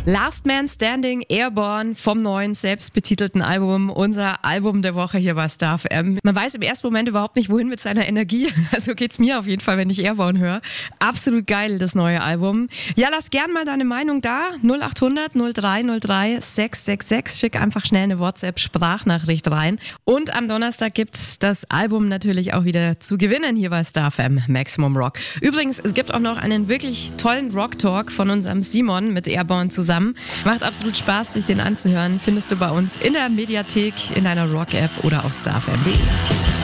Last Man Standing, Airborne vom neuen, selbstbetitelten Album. Unser Album der Woche hier bei Star FM. Man weiß im ersten Moment überhaupt nicht, wohin mit seiner Energie. So geht's mir auf jeden Fall, wenn ich Airborne höre. Absolut geil, das neue Album. Ja, lass gern mal deine Meinung da. 0800 0303 666. Schick einfach schnell eine WhatsApp-Sprachnachricht rein. Und am Donnerstag gibt's das Album natürlich auch wieder zu gewinnen hier bei Star FM Maximum Rock. Übrigens, es gibt auch noch einen wirklich tollen Rock-Talk von unserem Simon mit Airborne zusammen. Macht absolut Spaß, sich den anzuhören. Findest du bei uns in der Mediathek, in deiner Rock-App oder auf starfm.de.